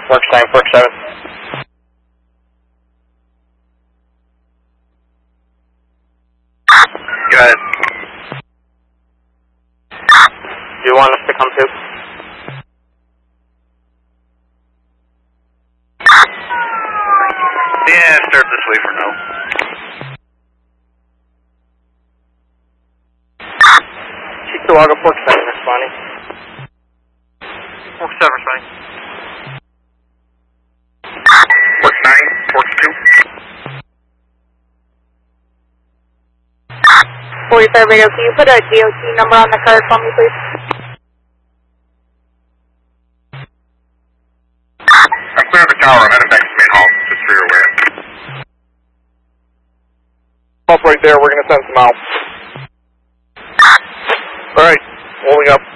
Works 9, work 7. Go ahead. Do you want us to come too? Yeah, start this way for now. Chickawaga, Fork 7 responding. Fork 7 responding. Fork 9, Fork 2. 45 Radio, can you put a DOT number on the card for me, please? I'm clear of the tower. I'm heading back to main hall, just for your awareness. Up right there. We're going to send some out. All right, holding up.